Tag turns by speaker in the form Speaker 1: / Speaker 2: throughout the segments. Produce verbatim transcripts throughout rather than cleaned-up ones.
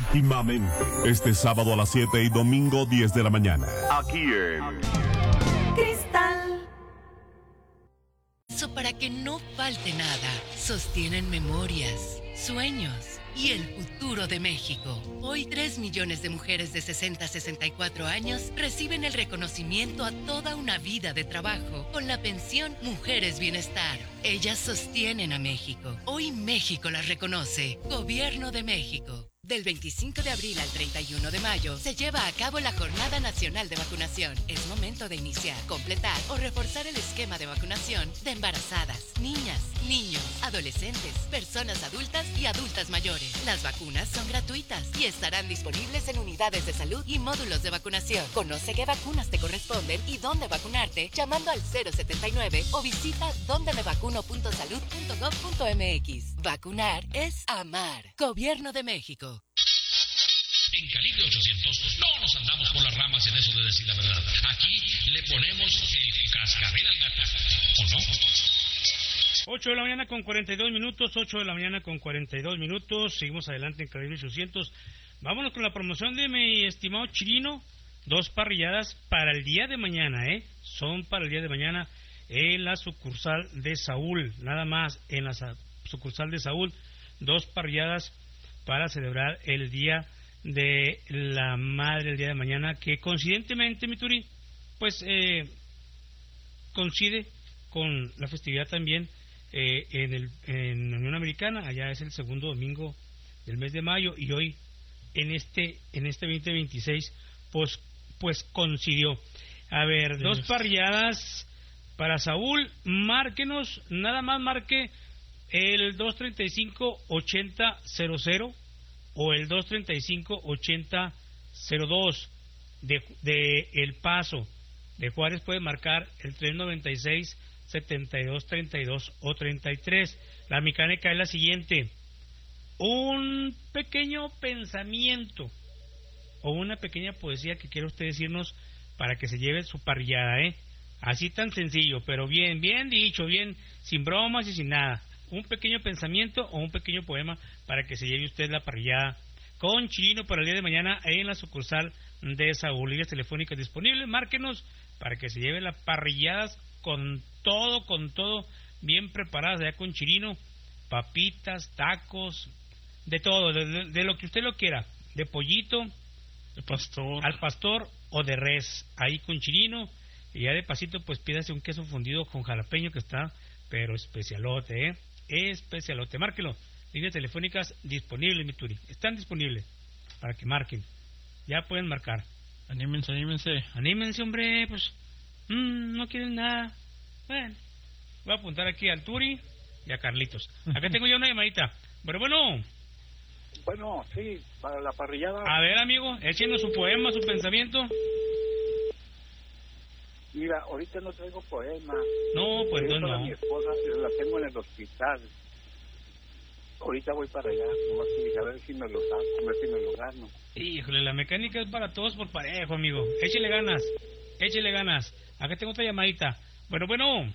Speaker 1: íntimamente. Este sábado a las siete y domingo diez de la mañana. Aquí en
Speaker 2: Cristal.
Speaker 3: So, para que no falte nada, sostienen memorias, sueños y el futuro de México. Hoy tres millones de mujeres de sesenta a sesenta y cuatro años reciben el reconocimiento a toda una vida de trabajo con la pensión Mujeres Bienestar. Ellas sostienen a México. Hoy México las reconoce. Gobierno de México. Del veinticinco de abril al treinta y uno de mayo se lleva a cabo la Jornada Nacional de Vacunación. Es momento de iniciar, completar o reforzar el esquema de vacunación de embarazadas, niñas, niños, adolescentes, personas adultas y adultas mayores. Las vacunas son gratuitas y estarán disponibles en unidades de salud y módulos de vacunación. Conoce qué vacunas te corresponden y dónde vacunarte llamando al cero setenta y nueve o visita donde me vacuno punto salud punto gov punto mx. Vacunar es amar. Gobierno de México.
Speaker 4: En Calibre ochocientos no nos andamos por las ramas en eso de decir la verdad. Aquí le ponemos el cascabel al gato, ¿o no?
Speaker 5: ocho de la mañana con cuarenta y dos minutos, ocho de la mañana con cuarenta y dos minutos, seguimos adelante en Calibre ochocientos. Vámonos con la promoción de mi estimado Chirino, dos parrilladas para el día de mañana, ¿eh? Son para el día de mañana en la sucursal de Saúl, nada más en la sucursal de Saúl, dos parrilladas para celebrar el Día de la Madre el día de mañana, que coincidentemente, mi Turi, pues eh, coincide con la festividad también eh, en, el, en la Unión Americana. Allá es el segundo domingo del mes de mayo y hoy en este en este veinte veintiséis pues pues coincidió. A ver, dos parrilladas para Saúl. Márquenos, nada más marque el dos treinta y cinco ochenta cero cero o el dos treinta y cinco ochenta cero dos de, de El Paso. De Juárez puede marcar el tres noventa y seis setenta y dos treinta y dos o treinta y tres. La mecánica es la siguiente: un pequeño pensamiento o una pequeña poesía que quiere usted decirnos para que se lleve su parrillada, ¿eh? Así tan sencillo, pero bien, bien dicho, bien, sin bromas y sin nada. Un pequeño pensamiento o un pequeño poema para que se lleve usted la parrillada con Chirino para el día de mañana en la sucursal de Saúl. Líneas telefónicas disponibles, márquenos para que se lleve las parrilladas con todo, con todo, bien preparadas allá con Chirino, papitas, tacos, de todo, de, de, de lo que usted lo quiera, de pollito,
Speaker 6: de pastor,
Speaker 5: al pastor o de res, ahí con Chirino. Y ya de pasito pues pídase un queso fundido con jalapeño que está, pero especialote, ¿eh? Especialote, márquelo. Líneas telefónicas disponibles, mi Turi. Están disponibles para que marquen. Ya pueden marcar.
Speaker 6: Anímense, anímense.
Speaker 5: Anímense, hombre, pues. Mmm, no quieren nada. Bueno, voy a apuntar aquí al Turi y a Carlitos. Acá tengo ya una llamadita. Pero bueno.
Speaker 7: Bueno, sí, para la parrillada.
Speaker 5: A ver, amigo, échenos su poema, su pensamiento.
Speaker 7: Mira, ahorita no traigo poema.
Speaker 5: No, pues no, no.
Speaker 7: Mi esposa la tengo en el hospital. Ahorita voy para allá, nomás que dije, a ver si me lo saco, a ver si me lo gano.
Speaker 5: Híjole, la mecánica es para todos por parejo, amigo. Échele ganas, échele ganas. Acá tengo otra llamadita. Bueno, bueno.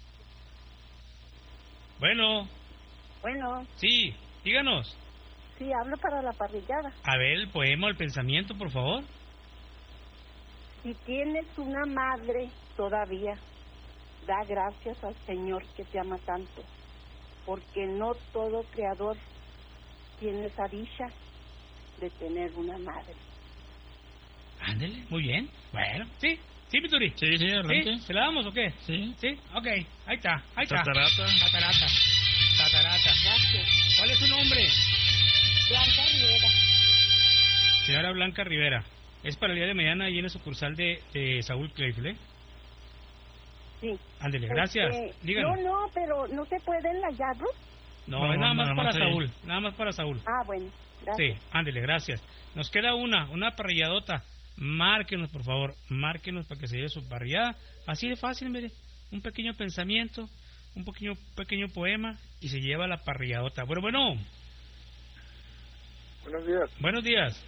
Speaker 5: Bueno.
Speaker 8: Bueno.
Speaker 5: Sí, díganos.
Speaker 8: Sí, hablo para la parrillada.
Speaker 5: A ver, el poema, el pensamiento, por favor.
Speaker 8: Si tienes una madre todavía, da gracias al Señor que te ama tanto, porque no todo creador tiene esa dicha de tener una madre.
Speaker 5: Ándele, muy bien. Bueno, sí, sí, Pituri.
Speaker 6: Sí, sí, arranque.
Speaker 5: ¿Sí? ¿Se la damos o qué?
Speaker 6: Sí.
Speaker 5: Sí, ok, ahí está, ahí está.
Speaker 6: Tatarata.
Speaker 5: Tatarata. Tatarata.
Speaker 8: Gracias.
Speaker 5: ¿Cuál es su nombre?
Speaker 8: Blanca Rivera.
Speaker 5: Señora Blanca Rivera. Es para el día de mañana ahí en la sucursal de, de Saúl Clayfield, ¿eh?
Speaker 8: Sí.
Speaker 5: Ándele, gracias.
Speaker 8: Este,
Speaker 5: Díganos.
Speaker 8: no, no, pero ¿no se puede enlayarlo?
Speaker 5: No,
Speaker 6: No,
Speaker 5: es nada más
Speaker 6: nada
Speaker 5: para
Speaker 6: más, sí.
Speaker 5: Saúl, nada más para Saúl.
Speaker 8: Ah, bueno, gracias.
Speaker 5: Sí, ándele, gracias. Nos queda una, una parrilladota. Márquenos, por favor, márquenos para que se lleve su parrillada. Así de fácil, mire, un pequeño pensamiento, un pequeño, pequeño poema y se lleva la parrilladota. Bueno, bueno.
Speaker 7: Buenos días.
Speaker 5: Buenos días.